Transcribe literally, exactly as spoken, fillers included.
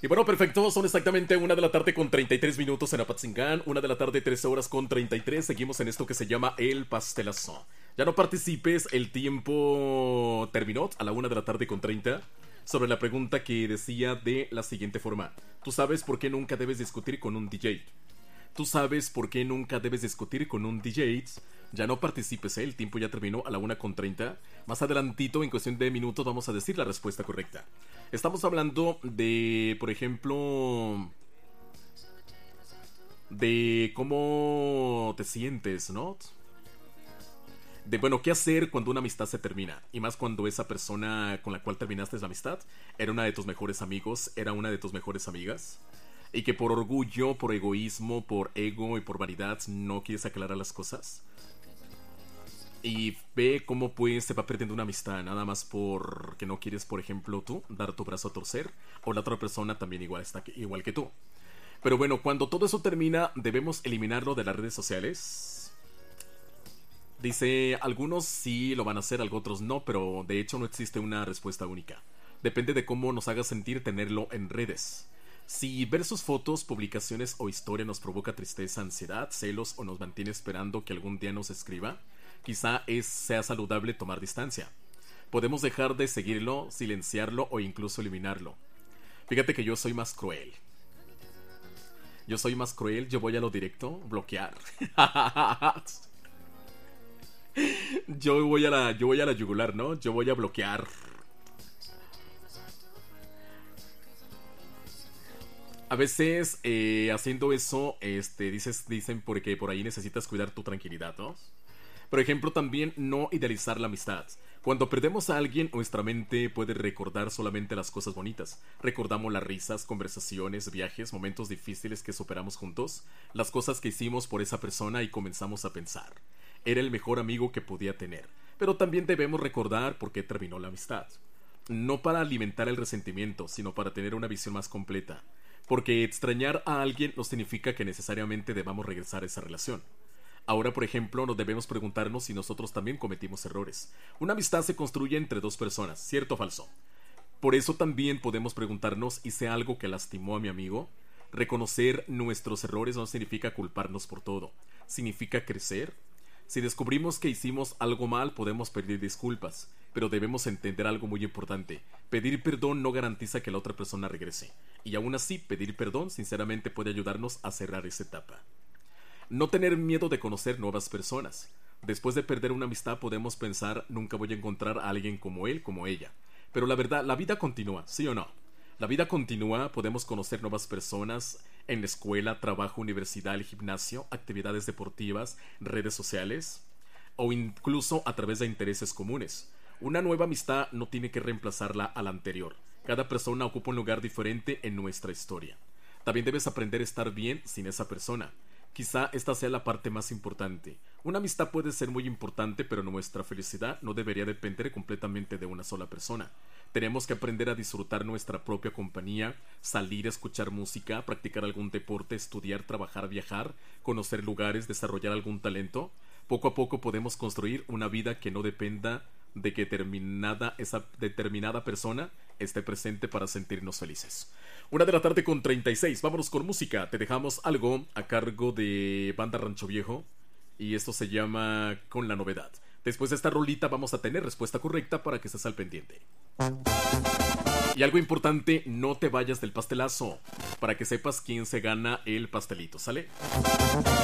Y bueno, perfecto, son exactamente una de la tarde con treinta y tres minutos en Apatzingán, una de la tarde, trece horas con treinta y tres. Seguimos en esto que se llama El Pastelazo. Ya no participes, el tiempo terminó a la una de la tarde con treinta. Sobre la pregunta que decía de la siguiente forma: ¿tú sabes por qué nunca debes discutir con un D J? ¿Tú sabes por qué nunca debes discutir con un D J? Ya no participes, ¿eh? El tiempo ya terminó a la una con treinta. Más adelantito, en cuestión de minutos, vamos a decir la respuesta correcta. Estamos hablando de, por ejemplo, de cómo te sientes, ¿no? De, bueno, qué hacer cuando una amistad se termina. Y más cuando esa persona con la cual terminaste la amistad era una de tus mejores amigos, era una de tus mejores amigas. Y que por orgullo, por egoísmo, por ego y por vanidad no quieres aclarar las cosas. Y ve cómo pues se va perdiendo una amistad nada más porque no quieres, por ejemplo, tú dar tu brazo a torcer, o la otra persona también igual está que, igual que tú. Pero bueno, cuando todo eso termina, debemos eliminarlo de las redes sociales. Dice, algunos sí lo van a hacer, algunos otros no, pero de hecho no existe una respuesta única. Depende de cómo nos haga sentir tenerlo en redes. Si ver sus fotos, publicaciones o historia nos provoca tristeza, ansiedad, celos o nos mantiene esperando que algún día nos escriba, quizá es, sea saludable tomar distancia. Podemos dejar de seguirlo, silenciarlo o incluso eliminarlo. Fíjate que yo soy más cruel. Yo soy más cruel, yo voy a lo directo, bloquear. Yo voy a la, yo voy a la yugular, ¿no? Yo voy a bloquear. A veces eh, haciendo eso, este, dices, dicen porque por ahí necesitas cuidar tu tranquilidad, ¿no? Por ejemplo, también no idealizar la amistad. Cuando perdemos a alguien, nuestra mente puede recordar solamente las cosas bonitas. Recordamos las risas, conversaciones, viajes, momentos difíciles que superamos juntos, las cosas que hicimos por esa persona y comenzamos a pensar: era el mejor amigo que podía tener. Pero también debemos recordar por qué terminó la amistad. No para alimentar el resentimiento, sino para tener una visión más completa. Porque extrañar a alguien no significa que necesariamente debamos regresar a esa relación. Ahora, por ejemplo, nos debemos preguntarnos si nosotros también cometimos errores. Una amistad se construye entre dos personas, ¿cierto o falso? Por eso también podemos preguntarnos: ¿hice algo que lastimó a mi amigo? Reconocer nuestros errores no significa culparnos por todo. Significa crecer. Si descubrimos que hicimos algo mal, podemos pedir disculpas, pero debemos entender algo muy importante: pedir perdón no garantiza que la otra persona regrese, y aún así pedir perdón sinceramente puede ayudarnos a cerrar esa etapa. No tener miedo de conocer nuevas personas. Después de perder una amistad podemos pensar: nunca voy a encontrar a alguien como él, como ella. Pero la verdad, la vida continúa, ¿sí o no? La vida continúa, podemos conocer nuevas personas en la escuela, trabajo, universidad, el gimnasio, actividades deportivas, redes sociales, o incluso a través de intereses comunes. Una nueva amistad no tiene que reemplazarla a la anterior. Cada persona ocupa un lugar diferente en nuestra historia. También debes aprender a estar bien sin esa persona. Quizá esta sea la parte más importante. Una amistad puede ser muy importante, pero nuestra felicidad no debería depender completamente de una sola persona. Tenemos que aprender a disfrutar nuestra propia compañía, salir a escuchar música, practicar algún deporte, estudiar, trabajar, viajar, conocer lugares, desarrollar algún talento. Poco a poco podemos construir una vida que no dependa de que determinada, esa determinada persona esté presente para sentirnos felices. Una de la tarde con treinta y seis, vámonos con música. Te dejamos algo a cargo de Banda Rancho Viejo, y esto se llama Con la Novedad. Después de esta rolita vamos a tener respuesta correcta para que estés al pendiente. Y algo importante, no te vayas del pastelazo, para que sepas quién se gana el pastelito, ¿sale?